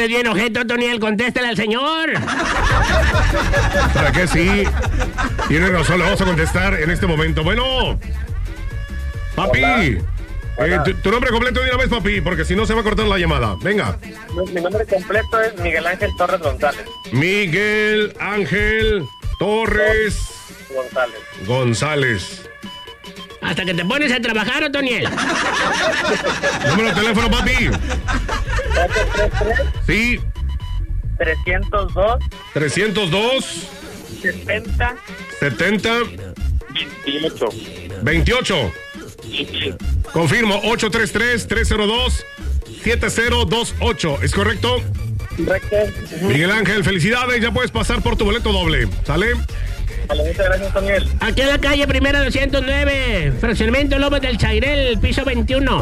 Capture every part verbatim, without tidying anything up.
bien objeto, Toniel, contéstale al señor. ¿Para qué? Sí. Tiene razón, le vamos a contestar en este momento. Bueno, papi. Eh, tu, tu nombre completo de una vez, papi, porque si no se va a cortar la llamada. Venga. Mi nombre completo es Miguel Ángel Torres González. Miguel Ángel Torres González. González. Hasta que te pones a trabajar, Otoniel. Número de teléfono, papi. ocho tres tres, Sí. trescientos dos, trescientos dos, setenta, setenta, veintiocho. veintiocho. Confirmo, ocho tres tres, tres cero dos, siete cero dos ocho. ¿Es correcto? Correcto. Miguel Ángel, felicidades. Ya puedes pasar por tu boleto doble. ¿Sale? Vale, muchas gracias, Daniel. Aquí en la calle Primera doscientos nueve, fraccionamiento López del Chairel, piso veintiuno.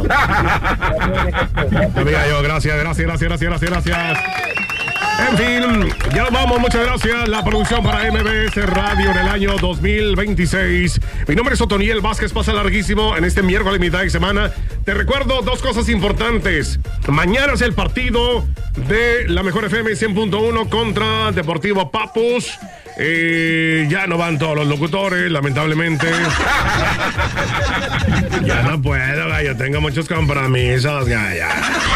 Amiga yo, gracias, gracias, gracias, gracias, gracias, gracias. En fin, ya nos vamos, muchas gracias. La producción para M B S Radio en el año dos mil veintiséis. Mi nombre es Otoniel Vázquez, pasa larguísimo en este miércoles mitad de semana. Te recuerdo dos cosas importantes. Mañana es el partido de la Mejor F M cien punto uno contra Deportivo Papus. Eh, ya no van todos los locutores, lamentablemente. Ya no puedo, gallo, tengo muchos compromisos, gallo.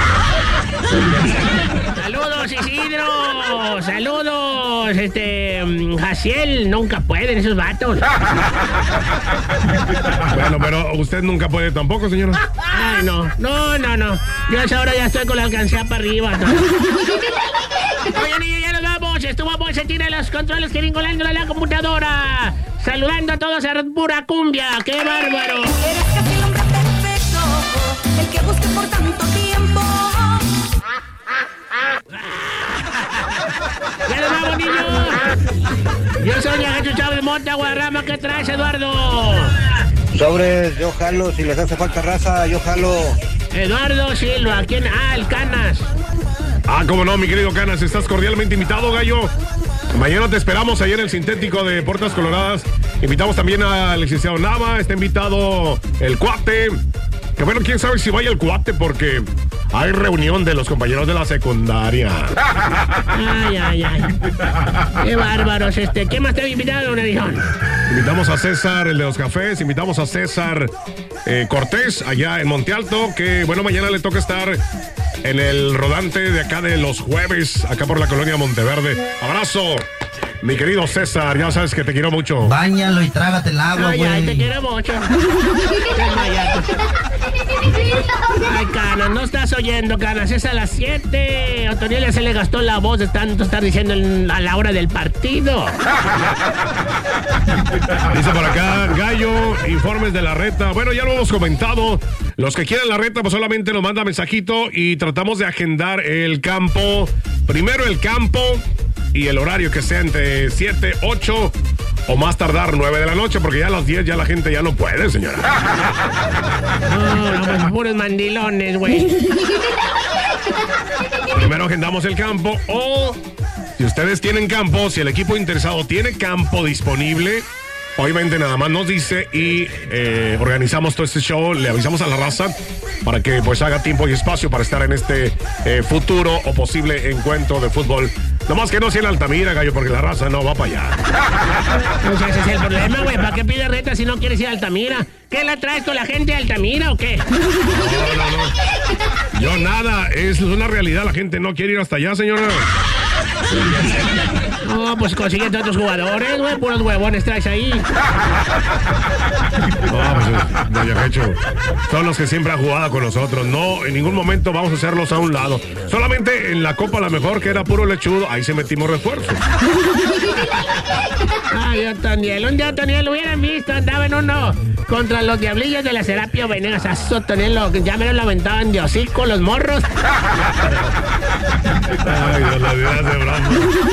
Saludos, Isidro. Saludos, este, Jaciel. Nunca pueden esos vatos. Bueno, pero usted nunca puede tampoco, señora. Ay, no, no, no, no. Yo a esa hora ya estoy con la alcancía para arriba. ¿No? Oye, niño, ya nos vamos. Estuvo a se tira los controles que vinculando a la computadora. Saludando a todos a pura cumbia. ¡Qué bárbaro! Eres casi el hombre perfecto, el que busqué por tanto tiempo. ¡Ya nos vamos, niños! Yo soy Yajacho Chávez Mota, Guadarrama. ¿Qué traes, Eduardo? Sobres, yo jalo. Si les hace falta raza, yo jalo. Eduardo Silva. ¿Quién? Ah, el Canas. Ah, cómo no, mi querido Canas, estás cordialmente invitado, gallo. Mañana te esperamos ahí en el sintético de Puertas Coloradas. Invitamos también al licenciado Nava, está invitado el Cuate. Que bueno, quién sabe si vaya el Cuate porque hay reunión de los compañeros de la secundaria. Ay, ay, ay. Qué bárbaros, este. ¿Qué más te ha invitado, Nerejón? Invitamos a César, el de los cafés, invitamos a César eh, Cortés, allá en Monte Alto, que bueno, mañana le toca estar en el rodante de acá de los jueves, acá por la colonia Monteverde. Abrazo, mi querido César, ya sabes que te quiero mucho. Báñalo y trágate el agua, güey. Ay, ay, te quiero mucho. Ay, Canas, no estás oyendo, Canas. Es a las siete. A Otoniel ya se le gastó la voz de tanto estar diciendo a la hora del partido. Dice por acá, Gallo, informes de la reta. Bueno, ya lo hemos comentado. Los que quieran la reta, pues solamente nos manda mensajito y tratamos de agendar el campo. Primero el campo y el horario que sea entre siete, ocho o más tardar nueve de la noche, porque ya a las diez ya la gente ya no puede, señora. No, no, pues puros mandilones, güey. Primero agendamos el campo o si ustedes tienen campo, si el equipo interesado tiene campo disponible, obviamente nada más nos dice y eh, organizamos todo este show, le avisamos a la raza para que pues haga tiempo y espacio para estar en este eh, futuro o posible encuentro de fútbol. Nomás que no sea en Altamira, gallo, porque la raza no va para allá. Pues ese es el problema, güey. ¿Para qué pide reta si no quieres ir a Altamira? ¿Qué la traes con la gente de Altamira o qué? No, no, no. Yo nada, es una realidad, la gente no quiere ir hasta allá, señora. No, pues consiguiente otros jugadores, güey. Puros huevones traes ahí. No, pues, doña Fecho, son los que siempre han jugado con nosotros. No, en ningún momento vamos a hacerlos a un lado. Solamente en la Copa la mejor, que era puro lechudo, ahí se metimos refuerzos. Ay, Otoniel, un día Otoniel lo hubieran visto, andaba en uno contra los diablillos de la Serapio Venegas. A Otoniel lo, ya me lo aventaban de hocico los morros. Ay, Dios, la vida de bravo.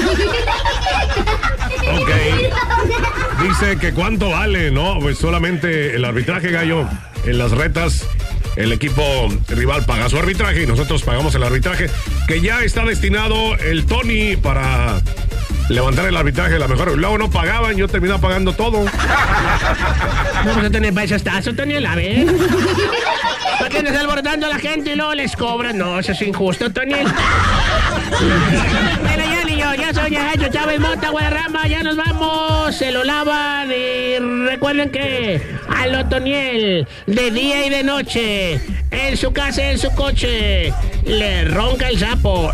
Ok. Dice que cuánto vale, ¿no? Pues solamente el arbitraje, gallo. En las retas, el equipo rival paga su arbitraje y nosotros pagamos el arbitraje. Que ya está destinado el Tony para levantar el arbitraje de la mejor. Luego no pagaban, yo terminaba pagando todo. Vamos a tener para eso está, eso Toniel, a ver. ¿Para qué andas alborotando a la gente y luego les cobran? No, eso es injusto, Toniel. Bueno, ya ni yo, ya soy Yajacho Chávez Mota, Guadarrama, ya nos vamos. Se lo lavan y recuerden que a lo Toniel, de día y de noche, en su casa, en su coche, le ronca el sapo.